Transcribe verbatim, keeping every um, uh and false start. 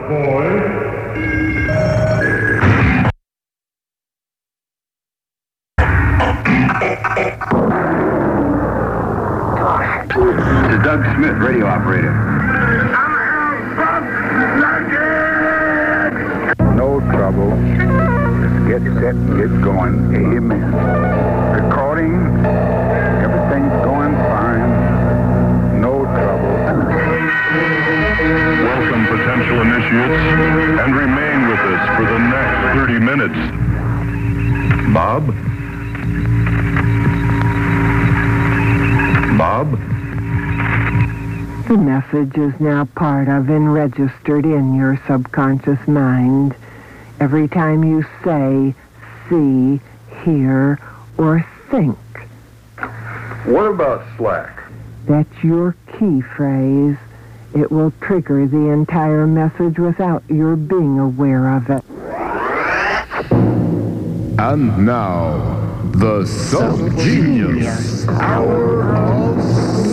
This is Doug Smith, radio operator. No trouble. Just get set and get going. Amen. Recording. Everything's going fine. No trouble. Welcome, potential initiates, and remain with us for the next thirty minutes. Bob? Bob? The message is now part of and registered in your subconscious mind. Every time you say, see, hear, or think. What about Slack? That's your key phrase. It will trigger the entire message without your being aware of it. And now, the Subgenius Hour of